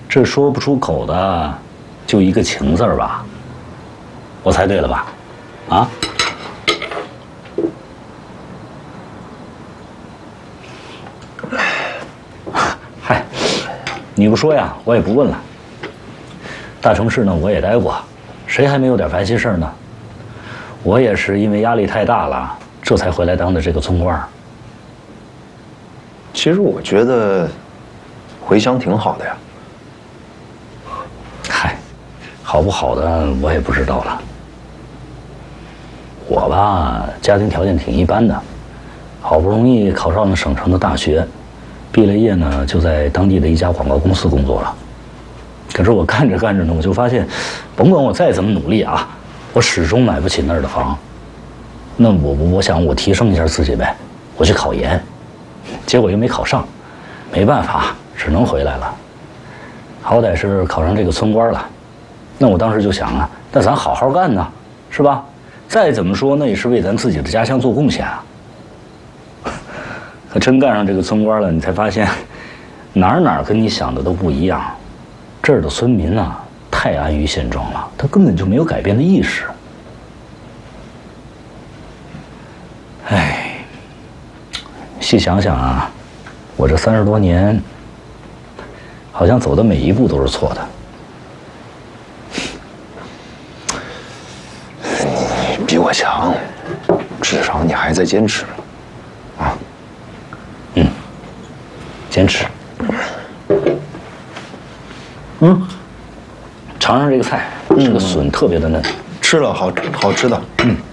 这说不出口的，就一个情字儿吧。我猜对了吧？啊？嗨，你不说呀，我也不问了。大城市呢，我也待过，谁还没有点烦心事儿呢？我也是因为压力太大了，这才回来当的这个村官。 其实我觉得回乡挺好的呀。 嗨，好不好的我也不知道了。我吧，家庭条件挺一般的，好不容易考上了省城的大学，毕了业呢，就在当地的一家广告公司工作了。可是我干着干着呢，我就发现，甭管我再怎么努力啊，我始终买不起那儿的房。那我想我提升一下自己呗，我去考研，结果又没考上，没办法，只能回来了。好歹是考上这个村官了，那我当时就想啊，那咱好好干呢，是吧？再怎么说，那也是为咱自己的家乡做贡献啊。可真干上这个村官了，你才发现，哪儿跟你想的都不一样。这儿的村民啊，太安于现状了，他根本就没有改变的意识。哎，细想想啊，我这30多年，好像走的每一步都是错的。 你比我强，至少你还在坚持，啊。 坚持。尝尝这个菜，这个笋特别的嫩。 吃了好吃的。